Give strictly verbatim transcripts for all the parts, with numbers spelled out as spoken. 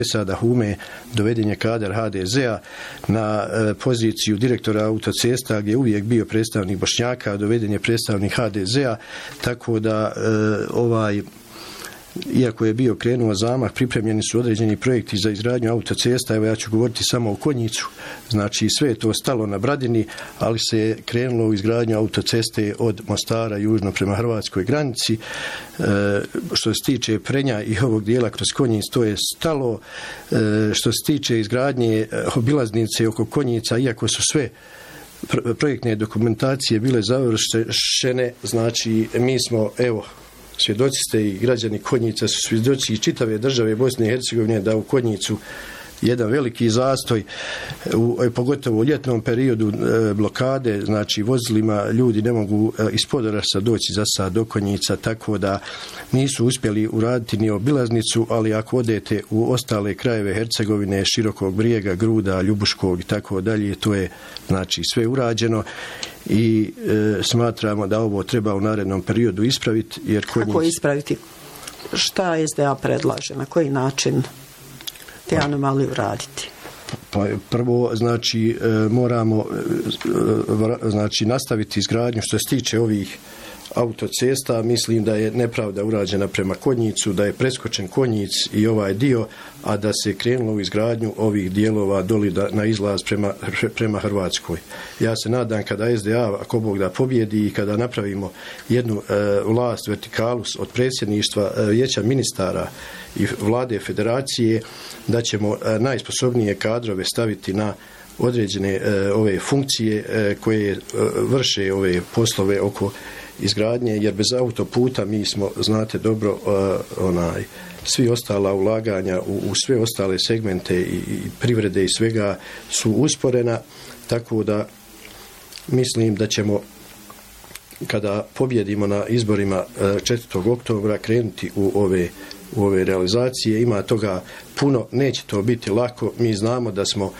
Sada Hume doveden je kadar ha de zea na e, poziciju direktora autocesta gdje je uvijek bio predstavnik Bošnjaka, doveden je predstavnik ha de zea, tako da e, ovaj iako je bio krenuo zamah, pripremljeni su određeni projekti za izgradnju autocesta. Evo ja ću govoriti samo o Konjicu. Znači sve je to stalo na Bradini, ali se je krenulo u izgradnju autoceste od Mostara južno prema hrvatskoj granici. E, što se tiče Prenja i ovog dijela kroz Konjic, to je stalo. E, što se tiče izgradnje obilaznice oko Konjica, iako su sve projektne dokumentacije bile završene, znači mi smo, evo, svjedoci ste i građani Konjica su svjedoci i čitave države Bosne i Hercegovine da u Konjicu jedan veliki zastoj, u, pogotovo u ljetnom periodu e, blokade, znači vozilima ljudi ne mogu e, iz Podorasa doći za sad do Konjica, tako da nisu uspjeli uraditi ni obilaznicu, ali ako odete u ostale krajeve Hercegovine, Širokog Brijega, Gruda, Ljubuškog i tako dalje, to je znači sve urađeno i e, smatramo da ovo treba u narednom periodu ispraviti. Jer Konjic... Kako ispraviti? Šta es de a predlaže? Na koji način te anomalije uraditi? Pa prvo, znači, moramo znači, nastaviti izgradnju što se tiče ovih autocesta. Mislim da je nepravda urađena prema Konjicu, da je preskočen Konjic i ovaj dio, a da se krenulo u izgradnju ovih dijelova doli da, na izlaz prema, prema Hrvatskoj. Ja se nadam kada es de a, ako Bog da pobjedi i kada napravimo jednu e, vlast, vertikalu od predsjedništva e, vijeća ministara i vlade federacije, da ćemo e, najsposobnije kadrove staviti na određene e, ove funkcije e, koje e, vrše ove poslove oko izgradnje, jer bez autoputa mi smo, znate dobro, uh, onaj, svi ostala ulaganja u, u sve ostale segmente i, i privrede i svega su usporena, tako da mislim da ćemo kada pobjedimo na izborima uh, četvrtog oktobra krenuti u ove, u ove realizacije. Ima toga puno, neće to biti lako. Mi znamo da smo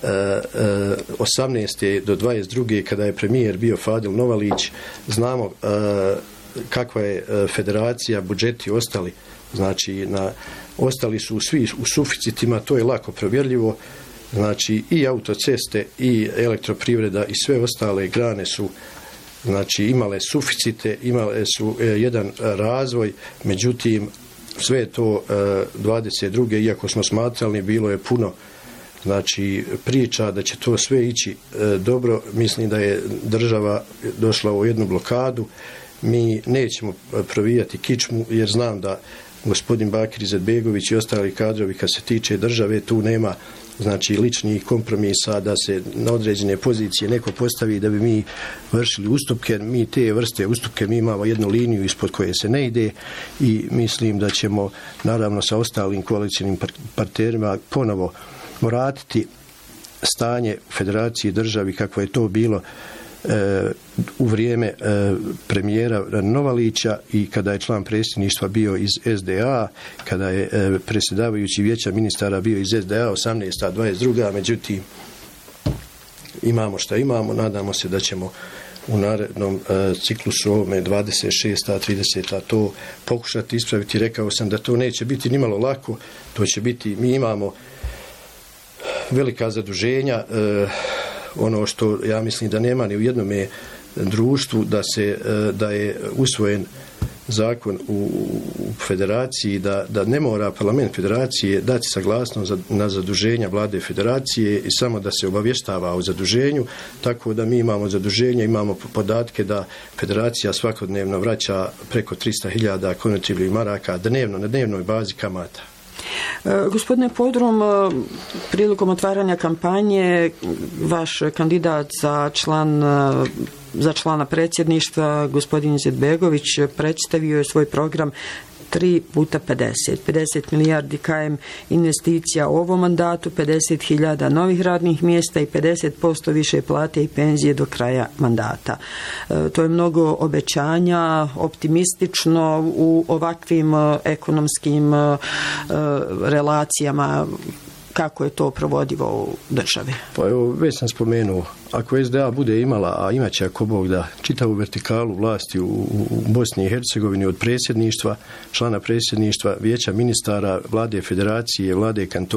osamnaeste do dvadeset druge kada je premijer bio Fadil Novalić, znamo kakva je federacija, budžeti ostali, znači na, ostali su svi u suficitima, to je lako provjerljivo, znači i autoceste i elektroprivreda i sve ostale grane su znači imale suficite, imale su jedan razvoj, međutim sve to dvadeset druge iako smo smatrali, bilo je puno znači priča da će to sve ići e, dobro. Mislim da je država došla u jednu blokadu. Mi nećemo provijati kičmu jer znam da gospodin Bakir Izetbegović i ostali kadrovi kad se tiče države tu nema znači ličnih kompromisa da se na određene pozicije neko postavi da bi mi vršili ustupke. Mi te vrste ustupke, mi imamo jednu liniju ispod koje se ne ide i mislim da ćemo naravno sa ostalim koalicijnim partnerima ponovo vratiti stanje federaciji državi kako je to bilo e, u vrijeme e, premijera Novalića i kada je član predsjedništva bio iz es de a, kada je e, predsjedavajući vijeća ministara bio iz es de a osamnaesta dvadeset druga. Međutim, imamo šta imamo, nadamo se da ćemo u narednom e, ciklusu ovome dvadeset šesta trideseta to pokušati ispraviti. Rekao sam da to neće biti nimalo lako, to će biti, mi imamo velika zaduženja, eh, ono što ja mislim da nema ni u jednom društvu da se eh, da je usvojen zakon u, u federaciji da, da ne mora parlament federacije dati saglasnost za, na zaduženja vlade federacije i samo da se obavještava o zaduženju, tako da mi imamo zaduženje, imamo podatke da federacija svakodnevno vraća preko tristo hiljada konvertibilnih maraka dnevno, na dnevnoj bazi kamata. Gospodine Podrum, prilikom otvaranja kampanje vaš kandidat za član za člana predsjedništva, gospodin Izetbegović, predstavio je svoj program tri puta pedeset. pedeset milijardi kajem investicija u ovom mandatu, pedeset hiljada novih radnih mjesta i pedeset posto više plate i penzije do kraja mandata. E, to je mnogo obećanja, optimistično u ovakvim e, ekonomskim e, relacijama. Kako je to provodivo u državi? Pa evo, već sam spomenuo ako S D A bude imala, a imaće ako Bog da, čitavu vertikalu vlasti u, u Bosni i Hercegovini od predsjedništva, člana predsjedništva, vijeća ministara, vlade federacije, vlade kantona,